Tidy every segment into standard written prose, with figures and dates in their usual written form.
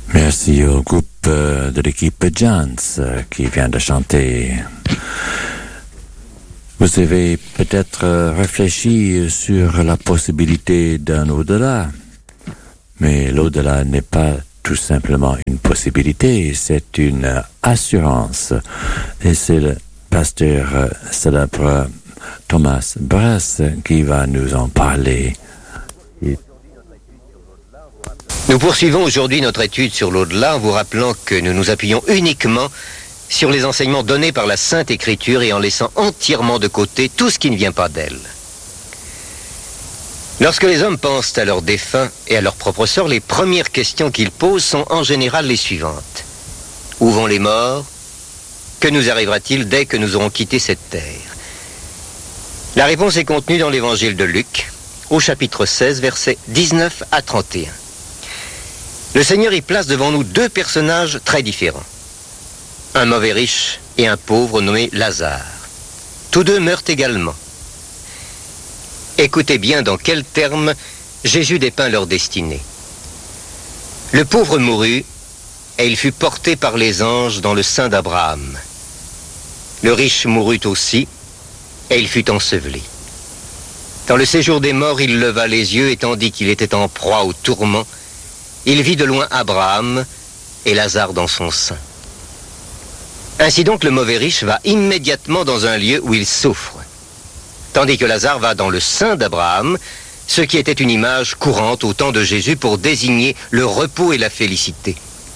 Merci au groupe de l'équipe Jans qui vient de chanter. Vous avez peut-être réfléchi sur la possibilité d'un au-delà, mais l'au-delà n'est pas tout simplement une possibilité, c'est une assurance. Et c'est le pasteur célèbre Thomas Brass qui va nous en parler. Nous poursuivons aujourd'hui notre étude sur l'au-delà en vous rappelant que nous nous appuyons uniquement sur les enseignements donnés par la Sainte Écriture et en laissant entièrement de côté tout ce qui ne vient pas d'elle. Lorsque les hommes pensent à leurs défunts et à leur propre sort, les premières questions qu'ils posent sont en général les suivantes. Où vont les morts? Que nous arrivera-t-il dès que nous aurons quitté cette terre? La réponse est contenue dans l'évangile de Luc, au chapitre 16, versets 19 à 31. Le Seigneur y place devant nous deux personnages très différents. Un mauvais riche et un pauvre nommé Lazare. Tous deux meurent également. Écoutez bien dans quels termes Jésus dépeint leur destinée. Le pauvre mourut et il fut porté par les anges dans le sein d'Abraham. Le riche mourut aussi et il fut enseveli. Dans le séjour des morts, il leva les yeux et tandis qu'il était en proie au tourment, il vit de loin Abraham et Lazare dans son sein. Ainsi donc, le mauvais riche va immédiatement dans un lieu où il souffre, tandis que Lazare va dans le sein d'Abraham, ce qui était une image courante au temps de Jésus pour désigner le repos et la félicité.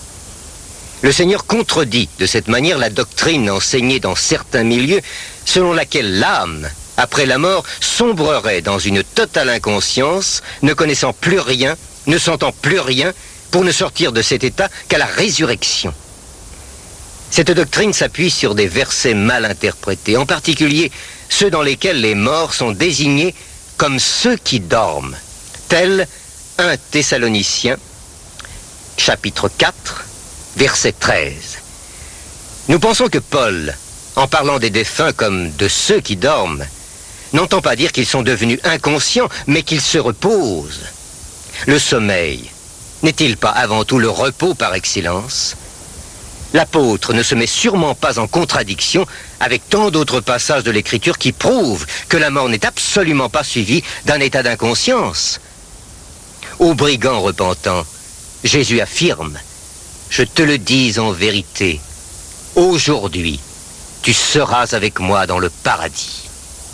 Le Seigneur contredit de cette manière la doctrine enseignée dans certains milieux, selon laquelle l'âme, après la mort, sombrerait dans une totale inconscience, ne connaissant plus rien, ne sentant plus rien, pour ne sortir de cet état qu'à la résurrection. Cette doctrine s'appuie sur des versets mal interprétés, en particulier ceux dans lesquels les morts sont désignés comme ceux qui dorment, tel 1 Thessaloniciens, chapitre 4, verset 13. Nous pensons que Paul, en parlant des défunts comme de ceux qui dorment, n'entend pas dire qu'ils sont devenus inconscients, mais qu'ils se reposent. Le sommeil n'est-il pas avant tout le repos par excellence? L'apôtre ne se met sûrement pas en contradiction avec tant d'autres passages de l'Écriture qui prouvent que la mort n'est absolument pas suivie d'un état d'inconscience. Aux brigands repentants, Jésus affirme « Je te le dis en vérité, aujourd'hui, tu seras avec moi dans le paradis. »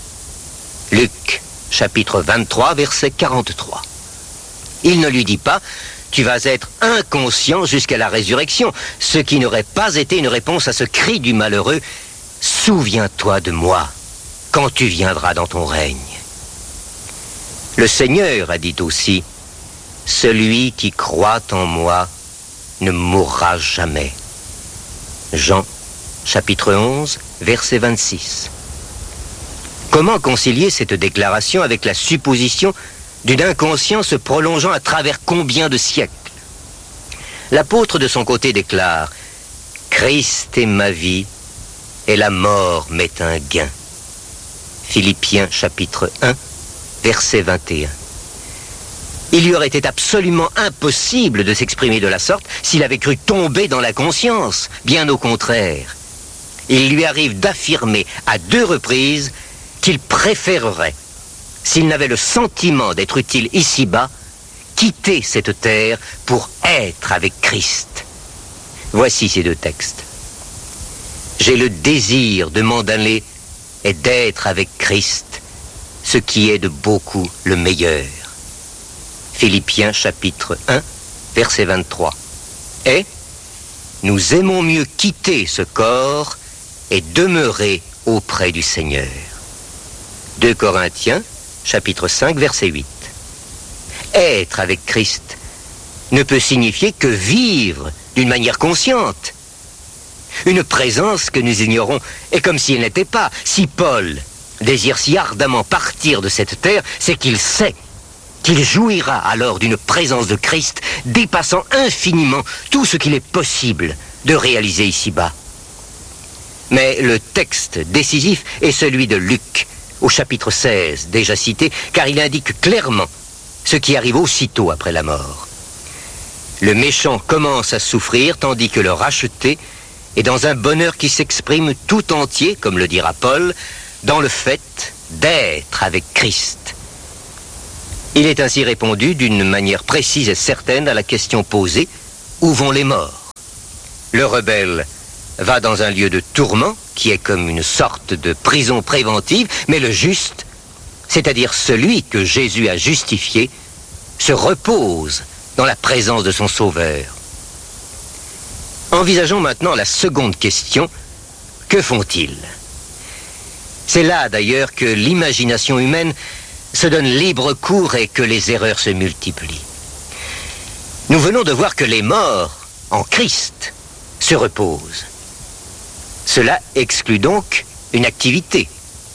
Luc, chapitre 23, verset 43. Il ne lui dit pas « Tu vas être inconscient jusqu'à la résurrection », ce qui n'aurait pas été une réponse à ce cri du malheureux « Souviens-toi de moi quand tu viendras dans ton règne ». Le Seigneur a dit aussi « Celui qui croit en moi ne mourra jamais ». Jean, chapitre 11, verset 26. Comment concilier cette déclaration avec la supposition d'une inconscience se prolongeant à travers combien de siècles? L'apôtre de son côté déclare « Christ est ma vie et la mort m'est un gain ». Philippiens chapitre 1, verset 21. Il lui aurait été absolument impossible de s'exprimer de la sorte s'il avait cru tomber dans la conscience, bien au contraire. Il lui arrive d'affirmer à 2 reprises qu'il préférerait, s'il n'avait le sentiment d'être utile ici-bas, quitter cette terre pour être avec Christ. Voici ces 2 textes. J'ai le désir de m'en aller et d'être avec Christ, ce qui est de beaucoup le meilleur. Philippiens chapitre 1, verset 23. Et nous aimons mieux quitter ce corps et demeurer auprès du Seigneur. 2 Corinthiens chapitre 5, verset 8. Être avec Christ ne peut signifier que vivre d'une manière consciente. Une présence que nous ignorons est comme si elle n'était pas. Si Paul désire si ardemment partir de cette terre, c'est qu'il sait qu'il jouira alors d'une présence de Christ dépassant infiniment tout ce qu'il est possible de réaliser ici-bas. Mais le texte décisif est celui de Luc, au chapitre 16, déjà cité, car il indique clairement ce qui arrive aussitôt après la mort. Le méchant commence à souffrir tandis que le racheté est dans un bonheur qui s'exprime tout entier, comme le dira Paul, dans le fait d'être avec Christ. Il est ainsi répondu d'une manière précise et certaine à la question posée, où vont les morts? Le rebelle va dans un lieu de tourment, qui est comme une sorte de prison préventive, mais le juste, c'est-à-dire celui que Jésus a justifié, se repose dans la présence de son Sauveur. Envisageons maintenant la seconde question, que font-ils? C'est là d'ailleurs que l'imagination humaine se donne libre cours et que les erreurs se multiplient. Nous venons de voir que les morts, en Christ, se reposent. Cela exclut donc une activité.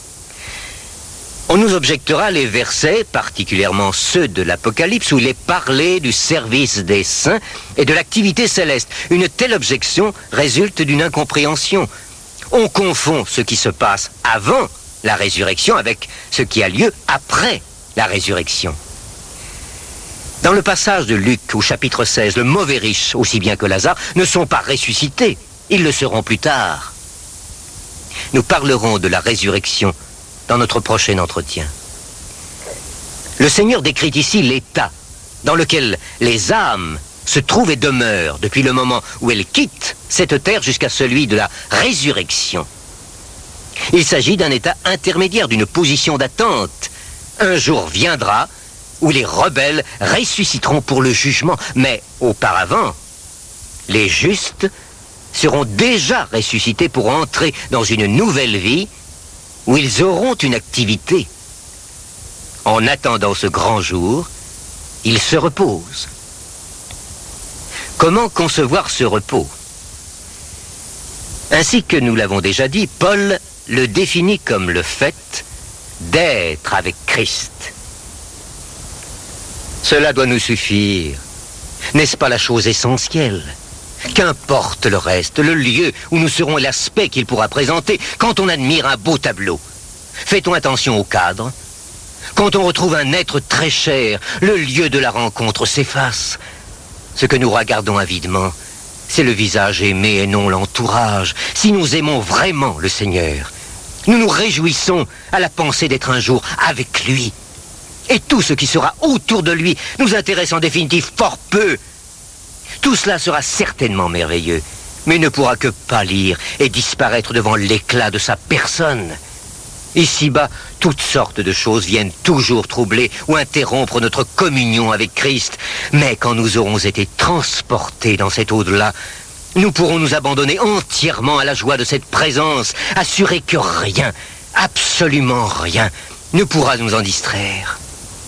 On nous objectera les versets, particulièrement ceux de l'Apocalypse, où il est parlé du service des saints et de l'activité céleste. Une telle objection résulte d'une incompréhension. On confond ce qui se passe avant la résurrection avec ce qui a lieu après la résurrection. Dans le passage de Luc au chapitre 16, le mauvais riche, aussi bien que Lazare, ne sont pas ressuscités. Ils le seront plus tard. Nous parlerons de la résurrection dans notre prochain entretien. Le Seigneur décrit ici l'état dans lequel les âmes se trouvent et demeurent depuis le moment où elles quittent cette terre jusqu'à celui de la résurrection. Il s'agit d'un état intermédiaire, d'une position d'attente. Un jour viendra où les rebelles ressusciteront pour le jugement, mais auparavant, les justes seront déjà ressuscités pour entrer dans une nouvelle vie où ils auront une activité. En attendant ce grand jour, ils se reposent. Comment concevoir ce repos? Ainsi que nous l'avons déjà dit, Paul le définit comme le fait d'être avec Christ. Cela doit nous suffire. N'est-ce pas la chose essentielle? Qu'importe le reste, le lieu où nous serons et l'aspect qu'il pourra présenter quand on admire un beau tableau. Fait-on attention au cadre? Quand on retrouve un être très cher, le lieu de la rencontre s'efface. Ce que nous regardons avidement, c'est le visage aimé et non l'entourage. Si nous aimons vraiment le Seigneur, nous nous réjouissons à la pensée d'être un jour avec lui. Et tout ce qui sera autour de lui nous intéresse en définitive fort peu. Tout cela sera certainement merveilleux, mais ne pourra que pâlir et disparaître devant l'éclat de sa personne. Ici-bas, toutes sortes de choses viennent toujours troubler ou interrompre notre communion avec Christ. Mais quand nous aurons été transportés dans cet au-delà, nous pourrons nous abandonner entièrement à la joie de cette présence, assurés que rien, absolument rien, ne pourra nous en distraire.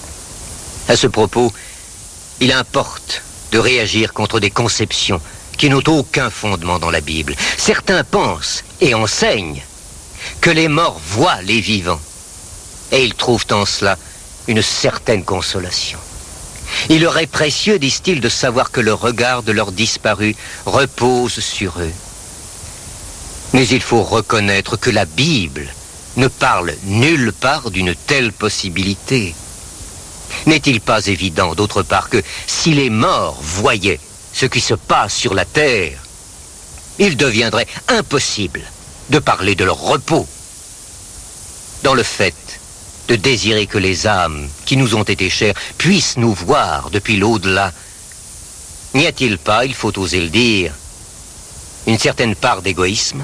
À ce propos, il importe de réagir contre des conceptions qui n'ont aucun fondement dans la Bible. Certains pensent et enseignent que les morts voient les vivants, et ils trouvent en cela une certaine consolation. Il leur est précieux, disent-ils, de savoir que le regard de leurs disparus repose sur eux. Mais il faut reconnaître que la Bible ne parle nulle part d'une telle possibilité. N'est-il pas évident, d'autre part, que si les morts voyaient ce qui se passe sur la terre, il deviendrait impossible de parler de leur repos. Dans le fait de désirer que les âmes qui nous ont été chères puissent nous voir depuis l'au-delà, n'y a-t-il pas, il faut oser le dire, une certaine part d'égoïsme?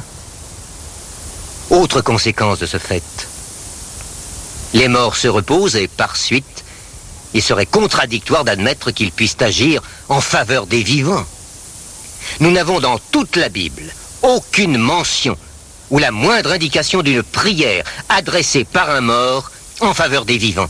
Autre conséquence de ce fait, les morts se reposent et par suite, il serait contradictoire d'admettre qu'ils puissent agir en faveur des vivants. Nous n'avons dans toute la Bible aucune mention ou la moindre indication d'une prière adressée par un mort en faveur des vivants.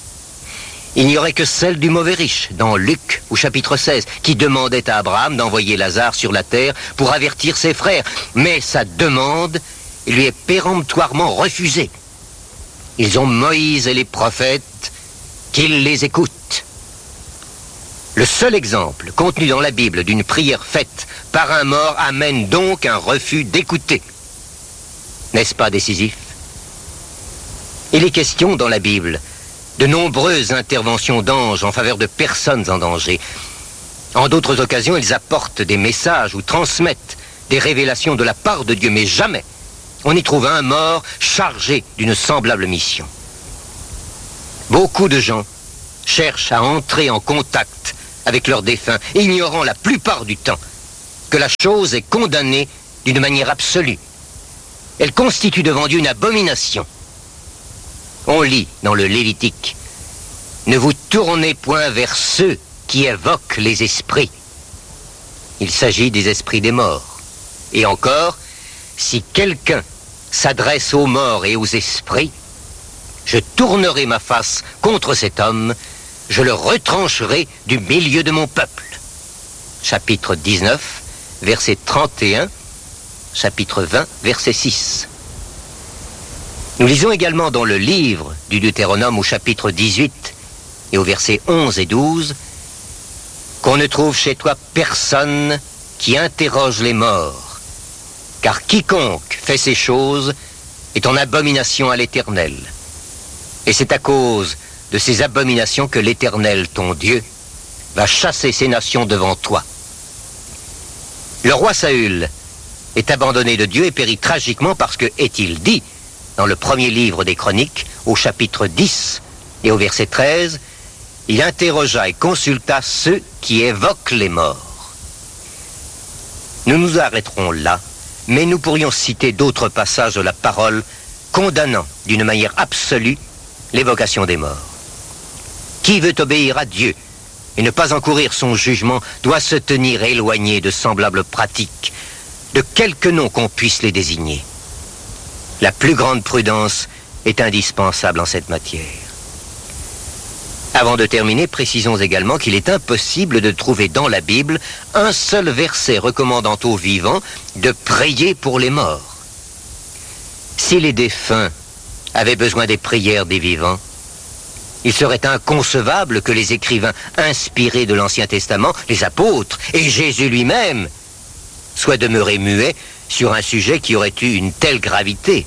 Il n'y aurait que celle du mauvais riche, dans Luc, au chapitre 16, qui demandait à Abraham d'envoyer Lazare sur la terre pour avertir ses frères. Mais sa demande lui est péremptoirement refusée. Ils ont Moïse et les prophètes, qu'ils les écoutent. Le seul exemple contenu dans la Bible d'une prière faite par un mort amène donc un refus d'écouter. N'est-ce pas décisif? Il est question dans la Bible de nombreuses interventions d'anges en faveur de personnes en danger. En d'autres occasions, ils apportent des messages ou transmettent des révélations de la part de Dieu, mais jamais on y trouve un mort chargé d'une semblable mission. Beaucoup de gens cherchent à entrer en contact avec leurs défunts, ignorant la plupart du temps que la chose est condamnée d'une manière absolue. Elle constitue devant Dieu une abomination. On lit dans le Lévitique: ne vous tournez point vers ceux qui évoquent les esprits. Il s'agit des esprits des morts. Et encore, si quelqu'un s'adresse aux morts et aux esprits, je tournerai ma face contre cet homme, je le retrancherai du milieu de mon peuple. Chapitre 19, verset 31, chapitre 20, verset 6. Nous lisons également dans le livre du Deutéronome au chapitre 18 et au verset 11 et 12 qu'on ne trouve chez toi personne qui interroge les morts, car quiconque fait ces choses est en abomination à l'Éternel. Et c'est à cause de ces abominations que l'Éternel, ton Dieu, va chasser ces nations devant toi. Le roi Saül est abandonné de Dieu et périt tragiquement parce que, est-il dit, dans le premier livre des Chroniques, au chapitre 10 et au verset 13, il interrogea et consulta ceux qui évoquent les morts. Nous nous arrêterons là, mais nous pourrions citer d'autres passages de la parole condamnant d'une manière absolue l'évocation des morts. Qui veut obéir à Dieu et ne pas encourir son jugement doit se tenir éloigné de semblables pratiques, de quelque nom qu'on puisse les désigner. La plus grande prudence est indispensable en cette matière. Avant de terminer, précisons également qu'il est impossible de trouver dans la Bible un seul verset recommandant aux vivants de prier pour les morts. Si les défunts avaient besoin des prières des vivants, il serait inconcevable que les écrivains inspirés de l'Ancien Testament, les apôtres et Jésus lui-même, soient demeurés muets sur un sujet qui aurait eu une telle gravité.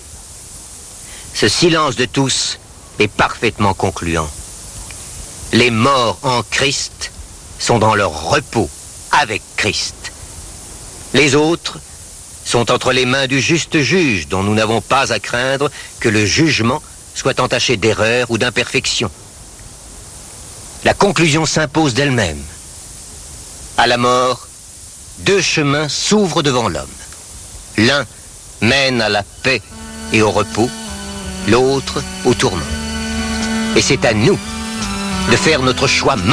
Ce silence de tous est parfaitement concluant. Les morts en Christ sont dans leur repos avec Christ. Les autres sont entre les mains du juste juge, dont nous n'avons pas à craindre que le jugement soit entaché d'erreur ou d'imperfection. La conclusion s'impose d'elle-même. À la mort, deux chemins s'ouvrent devant l'homme. L'un mène à la paix et au repos, l'autre au tourment. Et c'est à nous de faire notre choix maintenant.